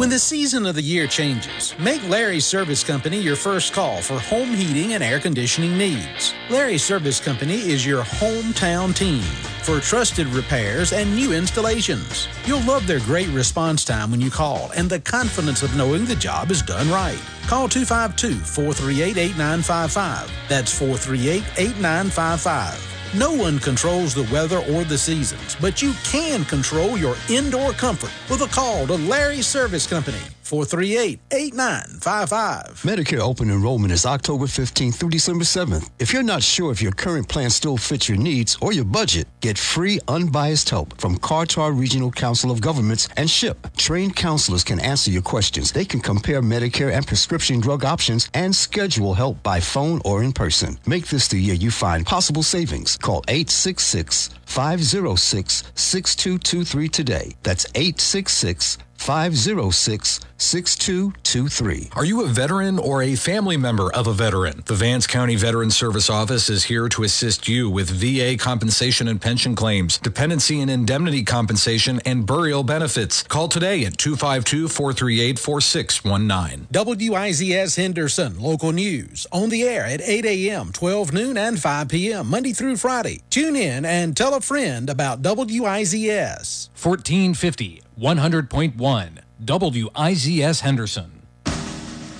When the season of the year changes, make Larry's Service Company your first call for home heating and air conditioning needs. Larry's Service Company is your hometown team for trusted repairs and new installations. You'll love their great response time when you call and the confidence of knowing the job is done right. Call 252-438-8955. That's 438-8955. No one controls the weather or the seasons, but you can control your indoor comfort with a call to Larry's Service Company, 438-8955. Medicare open enrollment is October 15th through December 7th. If you're not sure if your current plan still fits your needs or your budget, get free unbiased help from Carter Regional Council of Governments and SHIP. Trained counselors can answer your questions. They can compare Medicare and prescription drug options and schedule help by phone or in person. Make this the year you find possible savings. Call 866-506-6223 today. That's 866-506-6223. Are you a veteran or a family member of a veteran? The Vance County Veteran Service Office is here to assist you with VA compensation and pension claims, dependency and indemnity compensation, and burial benefits. Call today at 252-438-4619. WIZS Henderson Local News on the air at 8 a.m., 12 noon, and 5 p.m. Monday through Friday. Tune in and tell a friend about WIZS. 1450, 100.1, WIZS Henderson.